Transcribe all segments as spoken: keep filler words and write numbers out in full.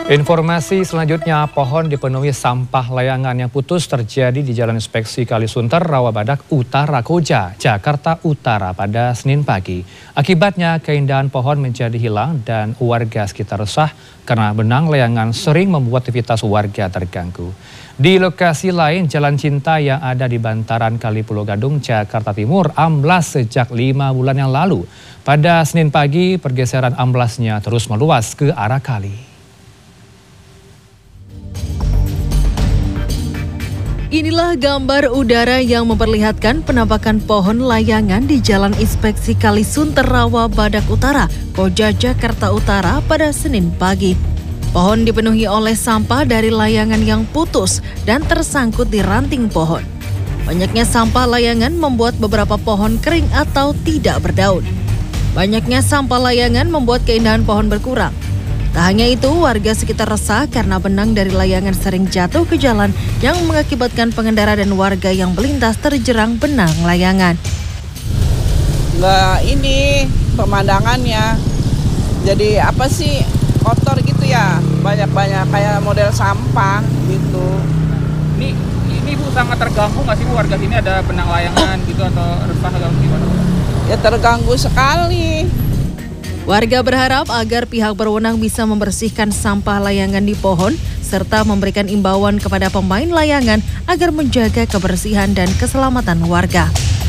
Informasi selanjutnya, pohon dipenuhi sampah layangan yang putus terjadi di Jalan Inspeksi Kalisunter, Rawabadak Utara, Koja, Jakarta Utara pada Senin pagi. Akibatnya keindahan pohon menjadi hilang dan warga sekitar resah karena benang layangan sering membuat aktivitas warga terganggu. Di lokasi lain, Jalan Cinta yang ada di bantaran Kali Pulo Gadung, Jakarta Timur amblas sejak lima bulan yang lalu. Pada Senin pagi, pergeseran amblasnya terus meluas ke arah kali. Inilah gambar udara yang memperlihatkan penampakan pohon layangan di Jalan Inspeksi Kalisunter, Rawabadak Utara, Koja, Jakarta Utara pada Senin pagi. Pohon dipenuhi oleh sampah dari layangan yang putus dan tersangkut di ranting pohon. Banyaknya sampah layangan membuat beberapa pohon kering atau tidak berdaun. Banyaknya sampah layangan membuat keindahan pohon berkurang. Tak hanya itu, warga sekitar resah karena benang dari layangan sering jatuh ke jalan yang mengakibatkan pengendara dan warga yang melintas terjerang benang layangan. Nggak ini pemandangannya, jadi apa sih kotor gitu ya, banyak-banyak kayak model sampah gitu. Ini ini Bu sangat terganggu nggak sih Bu, warga sini ada benang layangan gitu atau resah atau gimana? Ya terganggu sekali. Warga berharap agar pihak berwenang bisa membersihkan sampah layangan di pohon serta memberikan imbauan kepada pemain layangan agar menjaga kebersihan dan keselamatan warga.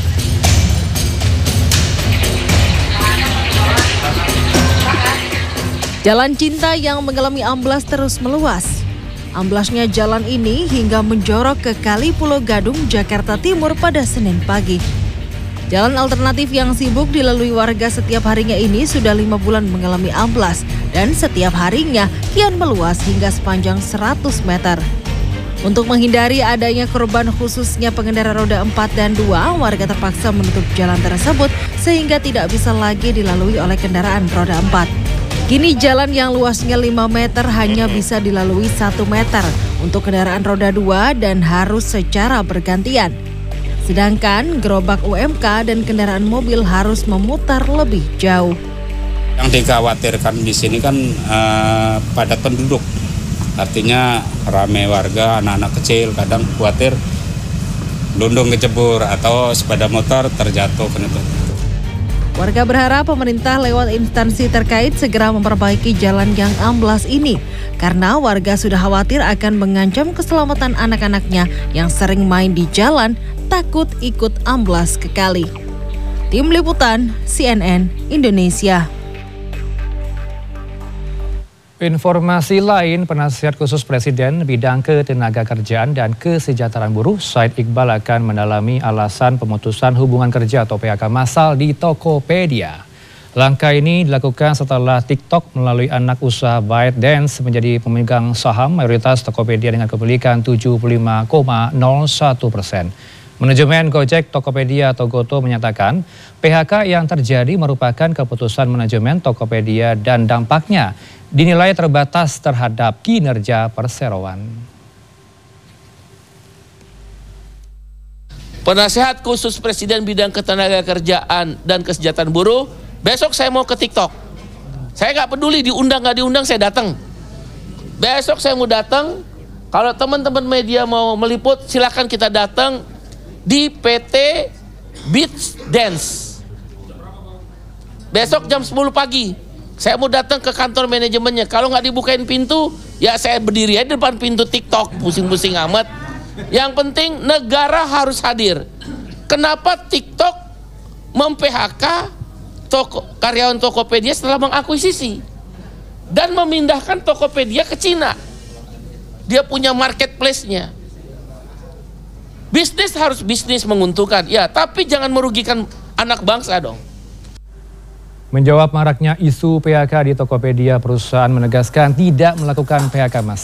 Jalan Cinta yang mengalami amblas terus meluas. Amblasnya jalan ini hingga menjorok ke Kali Pulo Gadung, Jakarta Timur pada Senin pagi. Jalan alternatif yang sibuk dilalui warga setiap harinya ini sudah lima bulan mengalami amblas dan setiap harinya kian meluas hingga sepanjang seratus meter. Untuk menghindari adanya korban khususnya pengendara roda empat dan dua, warga terpaksa menutup jalan tersebut sehingga tidak bisa lagi dilalui oleh kendaraan roda empat. Kini jalan yang luasnya lima meter hanya bisa dilalui satu meter untuk kendaraan roda dua dan harus secara bergantian. Sedangkan gerobak U M K dan kendaraan mobil harus memutar lebih jauh. Yang dikhawatirkan di sini kan eh, padat penduduk, artinya ramai warga, anak-anak kecil, kadang khawatir lundung kecebur atau sepeda motor terjatuh. Warga berharap pemerintah lewat instansi terkait segera memperbaiki jalan yang amblas ini, karena warga sudah khawatir akan mengancam keselamatan anak-anaknya yang sering main di jalan, takut ikut amblas ke kali. Tim Liputan C N N Indonesia. Informasi lain, Penasihat Khusus Presiden Bidang Ketenagakerjaan dan Kesejahteraan Buruh, Said Iqbal akan mendalami alasan pemutusan hubungan kerja atau P H K massal di Tokopedia. Langkah ini dilakukan setelah TikTok melalui anak usaha ByteDance menjadi pemegang saham mayoritas Tokopedia dengan kepemilikan tujuh puluh lima koma nol satu persen. Manajemen Gojek Tokopedia atau Goto menyatakan P H K yang terjadi merupakan keputusan manajemen Tokopedia dan dampaknya dinilai terbatas terhadap kinerja perseroan. Penasihat Khusus Presiden Bidang Ketenagakerjaan dan Kesejahteraan Buruh, besok saya mau ke TikTok. Saya nggak peduli diundang nggak diundang, saya datang. Besok saya mau datang. Kalau teman-teman media mau meliput, silakan kita datang di P T ByteDance. Besok jam sepuluh pagi. Saya mau datang ke kantor manajemennya. Kalau nggak dibukain pintu, ya saya berdiri aja di depan pintu TikTok, pusing-pusing amat. Yang penting negara harus hadir. Kenapa TikTok mem-P H K toko, karyawan Tokopedia setelah mengakuisisi dan memindahkan Tokopedia ke Cina? Dia punya marketplace-nya. Bisnis harus bisnis menguntungkan, ya, tapi jangan merugikan anak bangsa dong. Menjawab maraknya isu P H K di Tokopedia, perusahaan menegaskan tidak melakukan P H K massal.